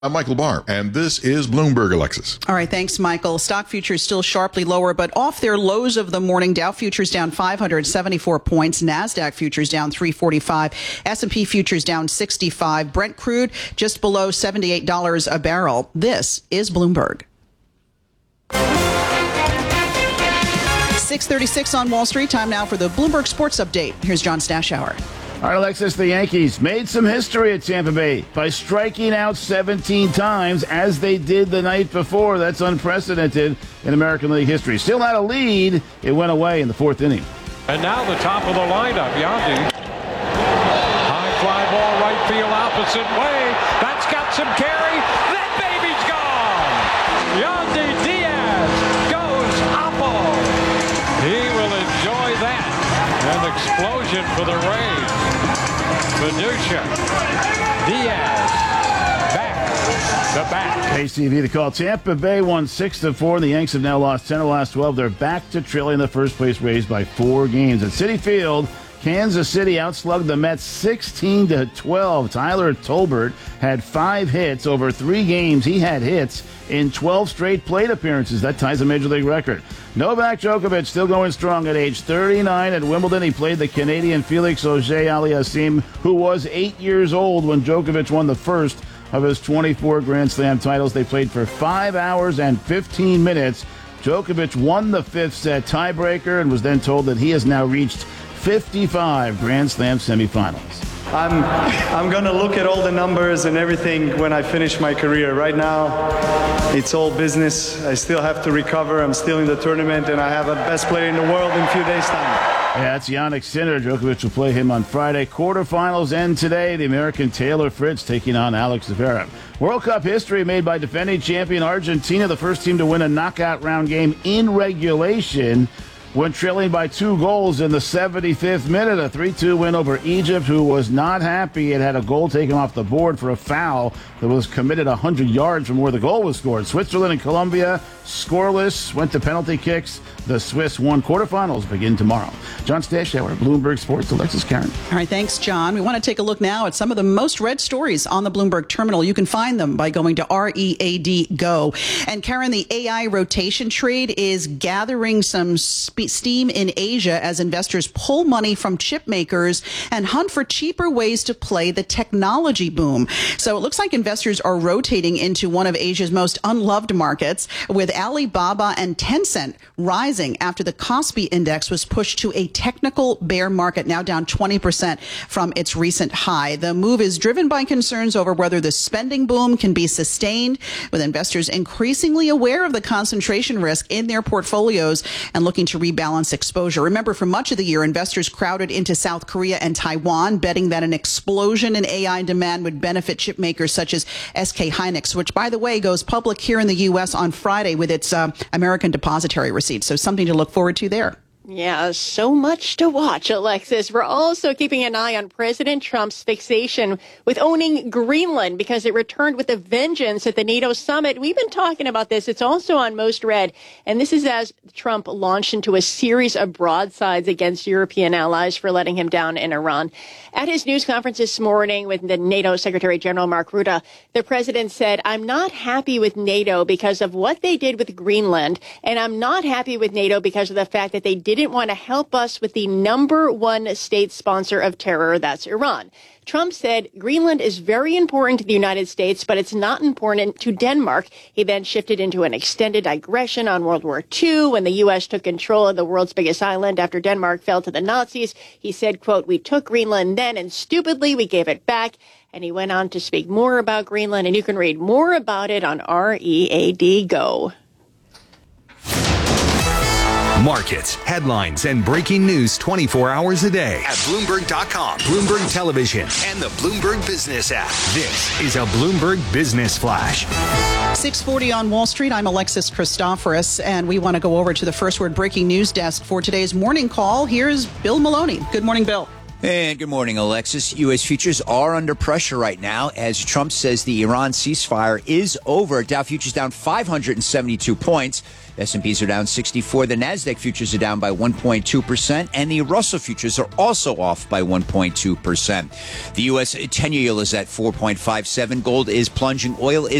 I'm Michael Barr, and this is Bloomberg, Alexis. All right, thanks, Michael. Stock futures still sharply lower, but off their lows of the morning. Dow futures down 574 points. NASDAQ futures down 345. S&P futures down 65. Brent crude just below $78 a barrel. This is Bloomberg. 6:36 on Wall Street. Time now for the Bloomberg Sports Update. Here's John Stashower. All right, Alexis, the Yankees made some history at Tampa Bay by striking out 17 times as they did the night before. That's unprecedented in American League history. Still had a lead. It went away in the fourth inning. And now the top of the lineup, Yandy. High fly ball, right field, opposite way. That's got some carry. That baby's gone. Yandy Diaz goes oppo. He will enjoy that. An explosion for the Rays. Venuccia, Diaz, back to back. KCV, the call. Tampa Bay won 6-4. The Yanks have now lost 10 of the last 12. They're back to trailing the first place Rays by 4 games. At Citi Field, Kansas City outslugged the Mets 16-12. Tyler Tolbert had 5 hits over 3 games. He had hits in 12 straight plate appearances. That ties a Major League record. Novak Djokovic still going strong at age 39 at Wimbledon. He played the Canadian Felix Auger-Aliassime, who was 8 years old when Djokovic won the first of his 24 Grand Slam titles. They played for 5 hours and 15 minutes. Djokovic won the 5th set tiebreaker and was then told that he has now reached 55 Grand Slam semifinals. I'm going to look at all the numbers and everything when I finish my career. Right now, it's all business. I still have to recover. I'm still in the tournament, and I have a best player in the world in a few days' time. Yeah, that's Jannik Sinner. Djokovic will play him on Friday. Quarterfinals end today. The American Taylor Fritz taking on Alex Zverev. World Cup history made by defending champion Argentina, the first team to win a knockout round game in regulation, when trailing by 2 goals in the 75th minute. A 3-2 win over Egypt, who was not happy. It had a goal taken off the board for a foul that was committed 100 yards from where the goal was scored. Switzerland and Colombia scoreless, went to penalty kicks. The Swiss won. Quarterfinals begin tomorrow. John Stashower, Bloomberg Sports. Alexis Karen. All right, thanks, John. We want to take a look now at some of the most read stories on the Bloomberg terminal. You can find them by going to READ Go. And Karen, the AI rotation trade is gathering some steam in Asia as investors pull money from chip makers and hunt for cheaper ways to play the technology boom. So it looks like investors are rotating into one of Asia's most unloved markets, with Alibaba and Tencent rising after the Kospi index was pushed to a technical bear market, now down 20% from its recent high. The move is driven by concerns over whether the spending boom can be sustained, with investors increasingly aware of the concentration risk in their portfolios and looking to rebalance exposure. Remember, for much of the year, investors crowded into South Korea and Taiwan, betting that an explosion in AI demand would benefit chip makers such as SK Hynix, which, by the way, goes public here in the U.S. on Friday with its American depository receipts. So something to look forward to there. Yeah, so much to watch, Alexis. We're also keeping an eye on President Trump's fixation with owning Greenland, because it returned with a vengeance at the NATO summit. We've been talking about this. It's also on Most Read. And this is as Trump launched into a series of broadsides against European allies for letting him down in Iran. At his news conference this morning with the NATO Secretary General Mark Rutte, the president said, "I'm not happy with NATO because of what they did with Greenland, and I'm not happy with NATO because of the fact that they didn't want to help us with the #1 state sponsor of terror, that's Iran." Trump said Greenland is very important to the United States, but it's not important to Denmark. He then shifted into an extended digression on World War II when the U.S. took control of the world's biggest island after Denmark fell to the Nazis. He said, quote, "We took Greenland then and stupidly we gave it back." And he went on to speak more about Greenland, and you can read more about it on READ Go. Markets, headlines, and breaking news 24 hours a day at Bloomberg.com, Bloomberg Television, and the Bloomberg Business app. This is a Bloomberg Business Flash. 6:40 on Wall Street. I'm Alexis Christoforous, and we want to go over to the First Word breaking news desk for today's morning call. Here's Bill Maloney. Good morning, Bill. And good morning, Alexis. U.S. futures are under pressure right now as Trump says the Iran ceasefire is over. Dow futures down 572 points. S&Ps are down 64. The NASDAQ futures are down by 1.2%. And the Russell futures are also off by 1.2%. The U.S. 10-year yield is at 4.57. Gold is plunging. Oil is